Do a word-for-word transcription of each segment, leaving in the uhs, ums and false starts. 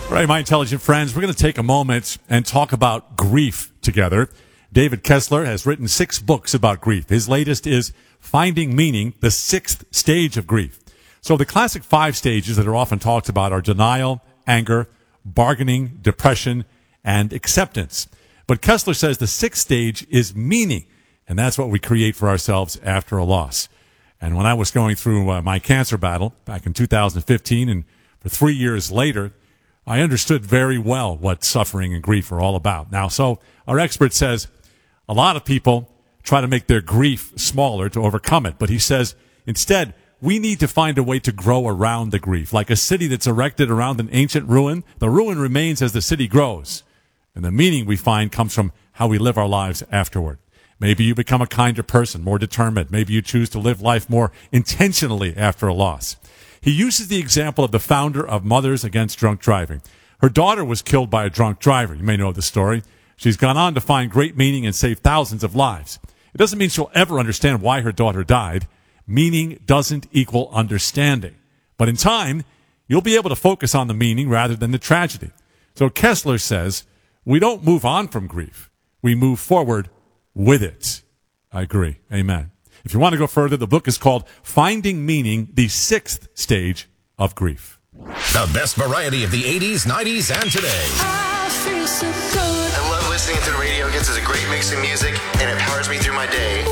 All right, my intelligent friends, we're going to take a moment and talk about grief together. David Kessler has written six books about grief. His latest is Finding Meaning, the Sixth Stage of Grief. So the classic five stages that are often talked about are denial, anger, bargaining, depression, and acceptance. But Kessler says the sixth stage is meaning, and that's what we create for ourselves after a loss. And when I was going through uh, my cancer battle back in two thousand fifteen, and for three years later, I understood very well what suffering and grief are all about. Now, so our expert says a lot of people try to make their grief smaller to overcome it. But he says, instead, we need to find a way to grow around the grief. Like a city that's erected around an ancient ruin, the ruin remains as the city grows. And the meaning we find comes from how we live our lives afterward. Maybe you become a kinder person, more determined. Maybe you choose to live life more intentionally after a loss. He uses the example of the founder of Mothers Against Drunk Driving. Her daughter was killed by a drunk driver. You may know the story. She's gone on to find great meaning and save thousands of lives. It doesn't mean she'll ever understand why her daughter died. Meaning doesn't equal understanding. But in time, you'll be able to focus on the meaning rather than the tragedy. So Kessler says, we don't move on from grief. We move forward with it. I agree. Amen. If you want to go further, the book is called Finding Meaning, the Sixth Stage of Grief. The best variety of the eighties, nineties, and today. I feel so good. I love listening to the radio. It gets us a great mix of music, and it powers me through my day.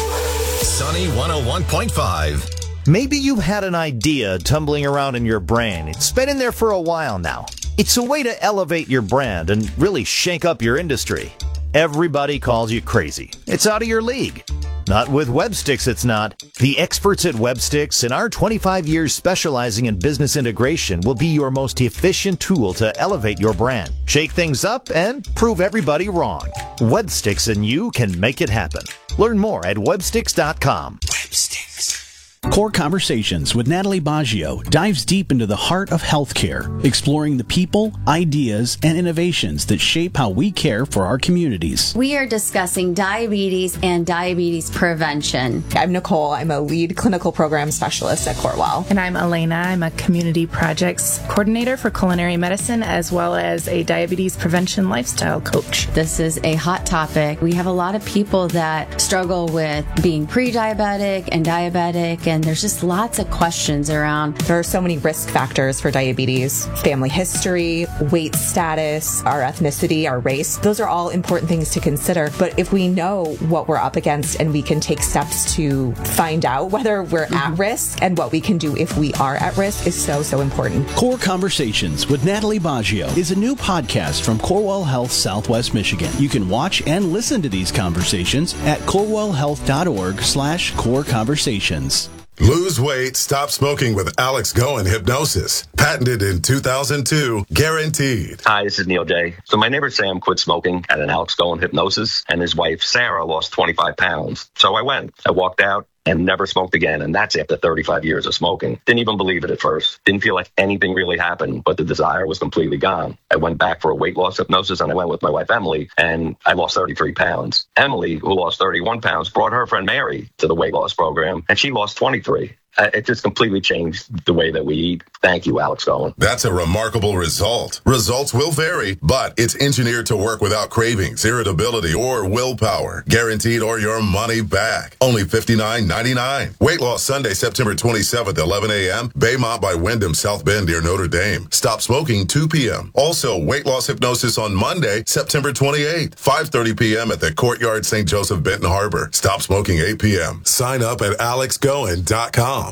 Sunny one oh one point five. Maybe you've had an idea tumbling around in your brain. It's been in there for a while now. It's a way to elevate your brand and really shake up your industry. Everybody calls you crazy. It's out of your league. Not with Websticks, it's not. The experts at Websticks and our twenty-five years specializing in business integration will be your most efficient tool to elevate your brand, shake things up, and prove everybody wrong. Websticks and you can make it happen. Learn more at websticks dot com. Websticks. Core Conversations with Natalie Baggio dives deep into the heart of healthcare, exploring the people, ideas, and innovations that shape how we care for our communities. We are discussing diabetes and diabetes prevention. I'm Nicole. I'm a lead clinical program specialist at Corewell. And I'm Elena. I'm a community projects coordinator for culinary medicine, as well as a diabetes prevention lifestyle coach. This is a hot topic. We have a lot of people that struggle with being pre-diabetic and diabetic, and there's just lots of questions around. There are so many risk factors for diabetes: family history, weight status, our ethnicity, our race. Those are all important things to consider. But if we know what we're up against and we can take steps to find out whether we're mm-hmm. at risk and what we can do if we are at risk is so, so important. Core Conversations with Natalie Baggio is a new podcast from Corewell Health Southwest Michigan. You can watch and listen to these conversations at corewellhealth.org slash core conversations. Lose weight, stop smoking with Alex Goen Hypnosis. Patented in two thousand two, guaranteed. Hi, this is Neil J. So my neighbor Sam quit smoking at an Alex Goen Hypnosis, and his wife Sarah lost twenty-five pounds. So I went. I walked out and never smoked again, and that's after thirty-five years of smoking. Didn't even believe it at first. Didn't feel like anything really happened, but the desire was completely gone. I went back for a weight loss hypnosis, and I went with my wife Emily, and I lost thirty-three pounds. Emily, who lost thirty-one pounds, brought her friend Mary to the weight loss program, and she lost twenty-three. Uh, it just completely changed the way that we eat. Thank you, Alex Goen. That's a remarkable result. Results will vary, but it's engineered to work without cravings, irritability, or willpower. Guaranteed or your money back. Only fifty-nine ninety-nine. Weight loss Sunday, September twenty-seventh, eleven a.m. Baymont by Wyndham, South Bend near Notre Dame. Stop smoking two p.m. Also, weight loss hypnosis on Monday, September twenty-eighth, five thirty p.m. at the Courtyard Saint Joseph Benton Harbor. Stop smoking eight p.m. Sign up at alex goen dot com.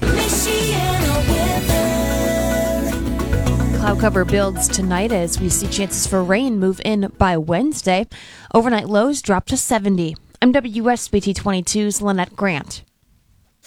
Cloud cover builds tonight as we see chances for rain move in by Wednesday. Overnight lows drop to seventy. I'm W S B T twenty-two's Lynette Grant.